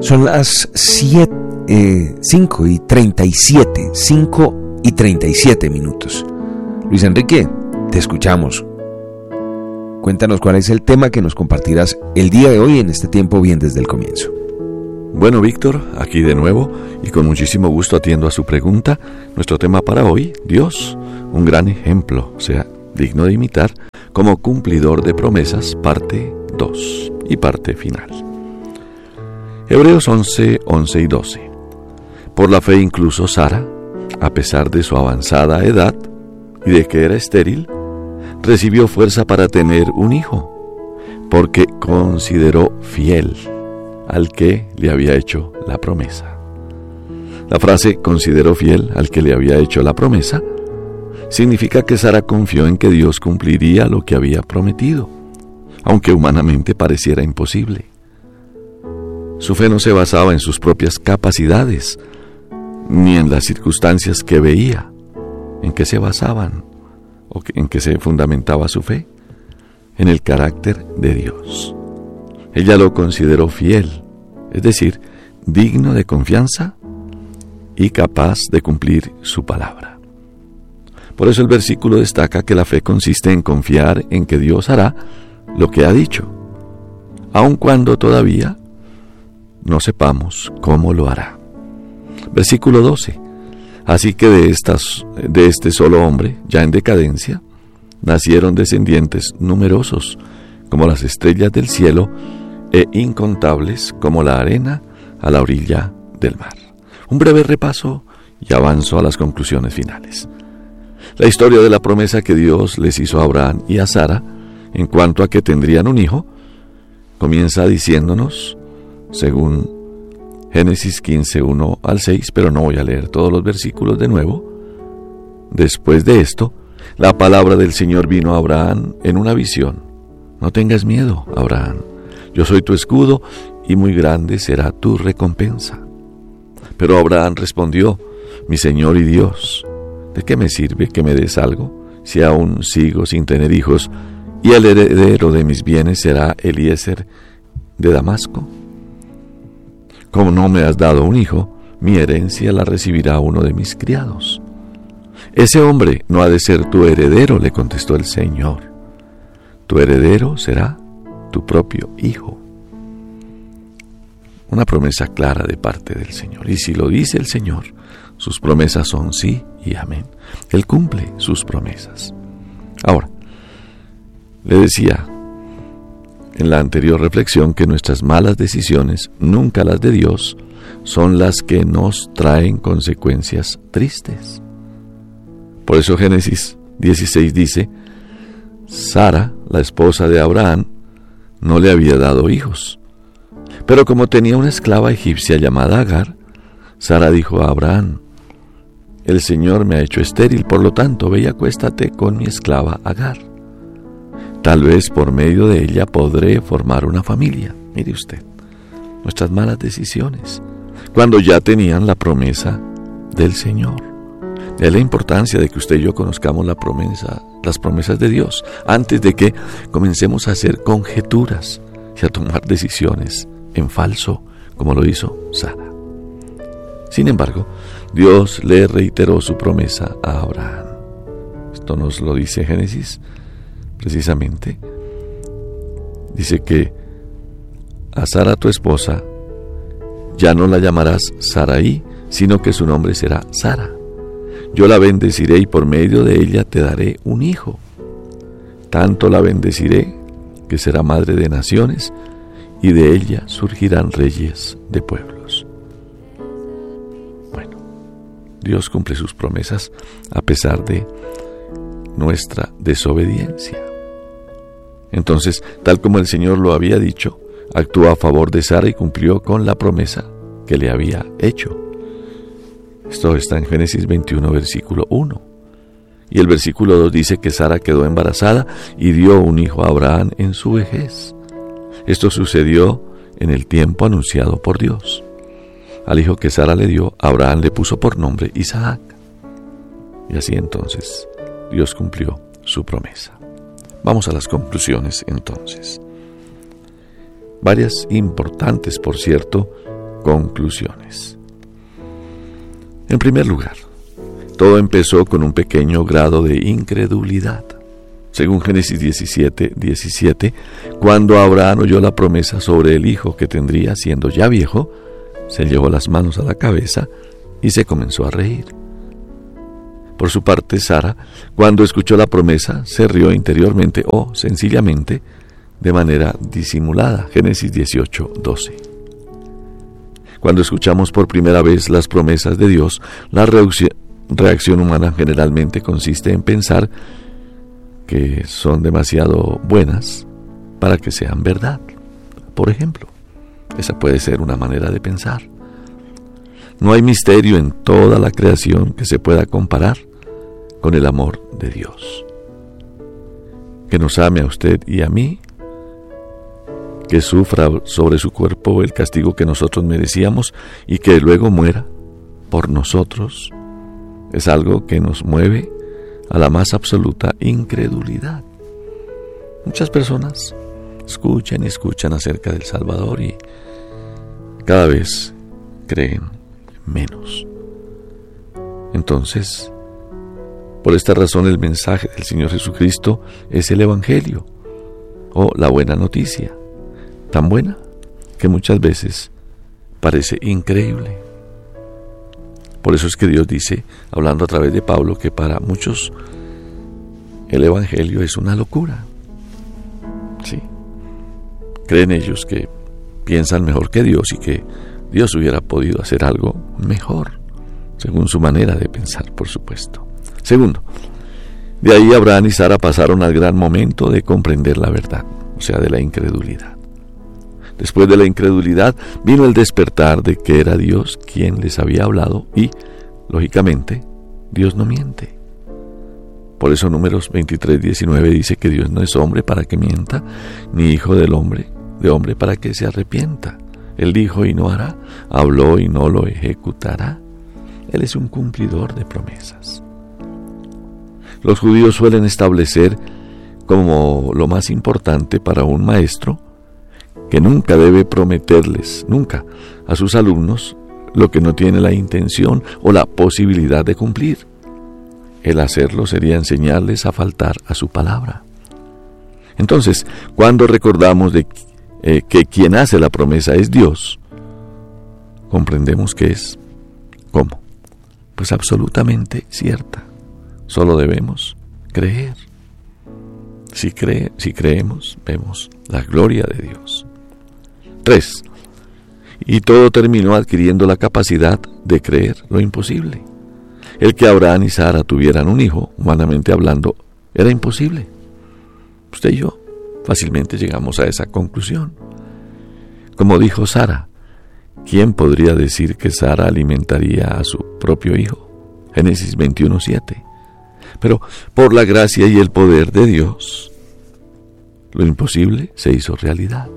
Son las 5:37 minutos. Luis Enrique, te escuchamos. Cuéntanos cuál es el tema que nos compartirás el día de hoy en este tiempo bien desde el comienzo. Bueno, Víctor, aquí de nuevo y con muchísimo gusto atiendo a su pregunta. Nuestro tema para hoy, Dios, un gran ejemplo, o sea, digno de imitar, como cumplidor de promesas, parte 2 y parte final. Hebreos 11 y 12. Por la fe incluso Sara, a pesar de su avanzada edad y de que era estéril, recibió fuerza para tener un hijo, porque consideró fiel al que le había hecho la promesa. La frase consideró fiel al que le había hecho la promesa significa que Sara confió en que Dios cumpliría lo que había prometido, aunque humanamente pareciera imposible. Su fe no se basaba en sus propias capacidades, ni en las circunstancias que veía. ¿En qué se basaban? ¿O en qué se fundamentaba su fe? En el carácter de Dios. Ella lo consideró fiel, es decir, digno de confianza y capaz de cumplir su palabra. Por eso el versículo destaca que la fe consiste en confiar en que Dios hará lo que ha dicho, aun cuando todavía no sepamos cómo lo hará. Versículo 12. Así que de este solo hombre, ya en decadencia, nacieron descendientes numerosos, como las estrellas del cielo, e incontables como la arena a la orilla del mar. Un breve repaso y avanzo a las conclusiones finales. La historia de la promesa que Dios les hizo a Abraham y a Sara, en cuanto a que tendrían un hijo, comienza diciéndonos, según Génesis 15, 1 al 6, pero no voy a leer todos los versículos de nuevo. Después de esto, la palabra del Señor vino a Abraham en una visión. No tengas miedo, Abraham. Yo soy tu escudo y muy grande será tu recompensa. Pero Abraham respondió, mi Señor y Dios, ¿de qué me sirve que me des algo si aún sigo sin tener hijos y el heredero de mis bienes será Eliezer de Damasco? Como no me has dado un hijo, mi herencia la recibirá uno de mis criados. Ese hombre no ha de ser tu heredero, le contestó el Señor. Tu heredero será tu propio hijo. Una promesa clara de parte del Señor. Y si lo dice el Señor, sus promesas son sí y amén. Él cumple sus promesas. Ahora, le decía en la anterior reflexión que nuestras malas decisiones, nunca las de Dios, son las que nos traen consecuencias tristes. Por eso Génesis 16 dice, Sara, la esposa de Abraham, no le había dado hijos. Pero como tenía una esclava egipcia llamada Agar, Sara dijo a Abraham, el Señor me ha hecho estéril, por lo tanto, ve y acuéstate con mi esclava Agar. Tal vez por medio de ella podré formar una familia. Mire usted, nuestras malas decisiones, cuando ya tenían la promesa del Señor. Es la importancia de que usted y yo conozcamos las promesas de Dios, antes de que comencemos a hacer conjeturas y a tomar decisiones en falso, como lo hizo Sara. Sin embargo, Dios le reiteró su promesa a Abraham. Esto nos lo dice Génesis, precisamente. Dice que a Sara tu esposa ya no la llamarás Sarai, sino que su nombre será Sara. Yo la bendeciré y por medio de ella te daré un hijo. Tanto la bendeciré que será madre de naciones y de ella surgirán reyes de pueblos. Bueno, Dios cumple sus promesas a pesar de nuestra desobediencia. Entonces, tal como el Señor lo había dicho, actuó a favor de Sara y cumplió con la promesa que le había hecho. Esto está en Génesis 21, versículo 1. Y el versículo 2 dice que Sara quedó embarazada y dio un hijo a Abraham en su vejez. Esto sucedió en el tiempo anunciado por Dios. Al hijo que Sara le dio, Abraham le puso por nombre Isaac. Y así entonces Dios cumplió su promesa. Vamos a las conclusiones entonces. Varias importantes, por cierto, conclusiones. En primer lugar, todo empezó con un pequeño grado de incredulidad. Según Génesis 17:17, cuando Abraham oyó la promesa sobre el hijo que tendría siendo ya viejo, se llevó las manos a la cabeza y se comenzó a reír. Por su parte, Sara, cuando escuchó la promesa, se rió interiormente o, sencillamente, de manera disimulada. Génesis 18:12. Cuando escuchamos por primera vez las promesas de Dios, la reacción humana generalmente consiste en pensar que son demasiado buenas para que sean verdad. Por ejemplo, esa puede ser una manera de pensar. No hay misterio en toda la creación que se pueda comparar con el amor de Dios. Que nos ame a usted y a mí, que sufra sobre su cuerpo el castigo que nosotros merecíamos y que luego muera por nosotros, es algo que nos mueve a la más absoluta incredulidad. Muchas personas escuchan acerca del Salvador y cada vez creen menos. Entonces, por esta razón el mensaje del Señor Jesucristo es el Evangelio o la buena noticia, tan buena que muchas veces parece increíble. Por eso es que Dios dice, hablando a través de Pablo, que para muchos el Evangelio es una locura. Sí. Creen ellos que piensan mejor que Dios y que Dios hubiera podido hacer algo mejor, según su manera de pensar, por supuesto. Segundo, de ahí Abraham y Sara pasaron al gran momento de comprender la verdad, o sea, de la incredulidad. Después de la incredulidad vino el despertar de que era Dios quien les había hablado y, lógicamente, Dios no miente. Por eso Números 23:19 dice que Dios no es hombre para que mienta, ni hijo de hombre para que se arrepienta. Él dijo y no hará, habló y no lo ejecutará. Él es un cumplidor de promesas. Los judíos suelen establecer como lo más importante para un maestro que nunca debe prometerles, nunca, a sus alumnos lo que no tiene la intención o la posibilidad de cumplir. El hacerlo sería enseñarles a faltar a su palabra. Entonces, cuando recordamos que quien hace la promesa es Dios, comprendemos que es, ¿cómo? Pues absolutamente cierta. Solo debemos creer. Si creemos, vemos la gloria de Dios. 3. Y todo terminó adquiriendo la capacidad de creer lo imposible. El que Abraham y Sara tuvieran un hijo, humanamente hablando, era imposible. Usted y yo fácilmente llegamos a esa conclusión. Como dijo Sara, ¿quién podría decir que Sara alimentaría a su propio hijo? Génesis 21:7. Pero por la gracia y el poder de Dios, lo imposible se hizo realidad.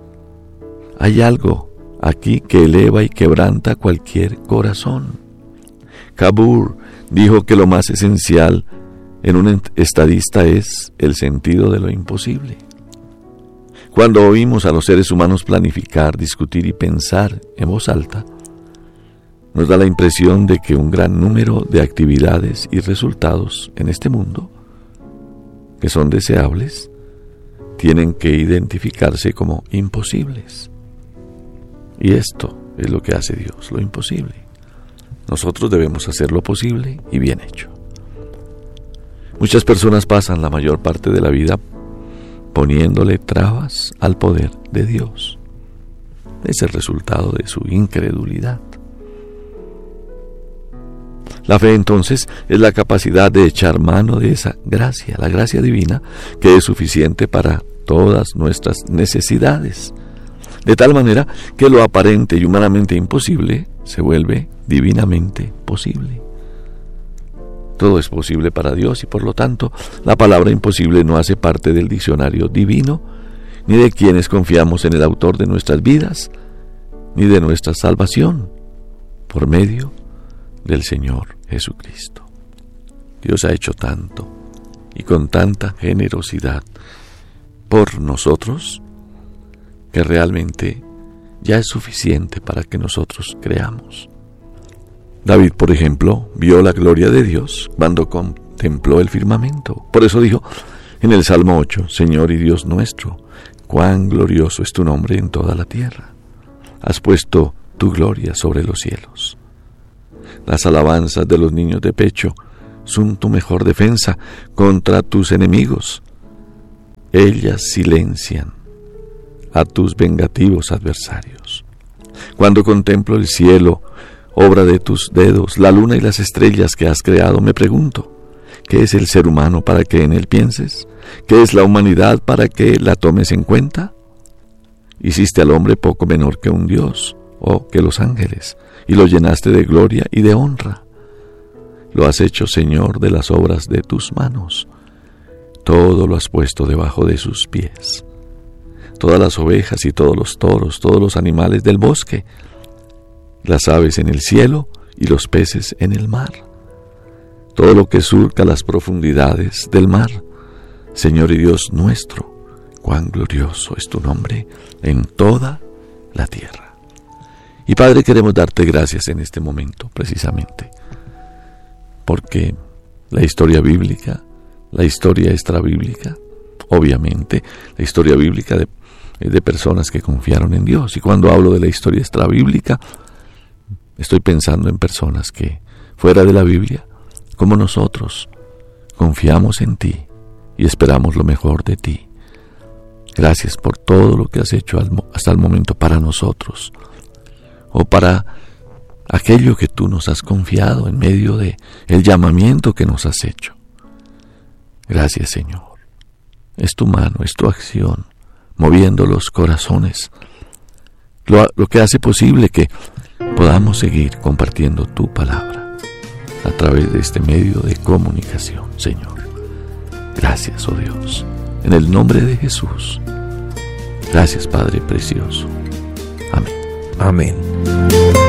Hay algo aquí que eleva y quebranta cualquier corazón. Kabur dijo que lo más esencial en un estadista es el sentido de lo imposible. Cuando oímos a los seres humanos planificar, discutir y pensar en voz alta, nos da la impresión de que un gran número de actividades y resultados en este mundo, que son deseables, tienen que identificarse como imposibles. Y esto es lo que hace Dios, lo imposible. Nosotros debemos hacer lo posible y bien hecho. Muchas personas pasan la mayor parte de la vida poniéndole trabas al poder de Dios. Es el resultado de su incredulidad. La fe, entonces, es la capacidad de echar mano de esa gracia, la gracia divina, que es suficiente para todas nuestras necesidades, de tal manera que lo aparente y humanamente imposible se vuelve divinamente posible. Todo es posible para Dios y por lo tanto la palabra imposible no hace parte del diccionario divino, ni de quienes confiamos en el autor de nuestras vidas, ni de nuestra salvación, por medio del Señor Jesucristo. Dios ha hecho tanto y con tanta generosidad por nosotros que realmente ya es suficiente para que nosotros creamos. David, por ejemplo, vio la gloria de Dios cuando contempló el firmamento. Por eso dijo en el Salmo 8, Señor y Dios nuestro, cuán glorioso es tu nombre en toda la tierra. Has puesto tu gloria sobre los cielos. Las alabanzas de los niños de pecho son tu mejor defensa contra tus enemigos. Ellas silencian a tus vengativos adversarios. Cuando contemplo el cielo, obra de tus dedos, la luna y las estrellas que has creado, me pregunto, ¿qué es el ser humano para que en él pienses? ¿Qué es la humanidad para que la tomes en cuenta? Hiciste al hombre poco menor que un dios, o que los ángeles, y lo llenaste de gloria y de honra. Lo has hecho Señor de las obras de tus manos. Todo lo has puesto debajo de sus pies. Todas las ovejas y todos los toros, todos los animales del bosque, las aves en el cielo y los peces en el mar. Todo lo que surca las profundidades del mar. Señor y Dios nuestro, cuán glorioso es tu nombre en toda la tierra. Y Padre, queremos darte gracias en este momento, precisamente, porque la historia bíblica, la historia extrabíblica, obviamente, la historia bíblica de personas que confiaron en Dios. Y cuando hablo de la historia extrabíblica, estoy pensando en personas que, fuera de la Biblia, como nosotros, confiamos en ti y esperamos lo mejor de ti. Gracias por todo lo que has hecho hasta el momento para nosotros, o para aquello que tú nos has confiado en medio de el llamamiento que nos has hecho. Gracias, Señor. Es tu mano, es tu acción, moviendo los corazones, lo que hace posible que podamos seguir compartiendo tu palabra a través de este medio de comunicación, Señor. Gracias, oh Dios, en el nombre de Jesús. Gracias, Padre precioso. Amén. Amén.